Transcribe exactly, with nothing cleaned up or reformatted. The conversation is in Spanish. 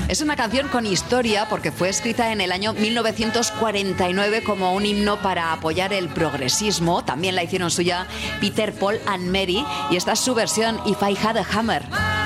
Es una canción con historia porque fue escrita en el año mil novecientos cuarenta y nueve como un himno para apoyar el progresismo. También la hicieron suya Peter, Paul and Mary y esta es su versión If I Had a Hammer.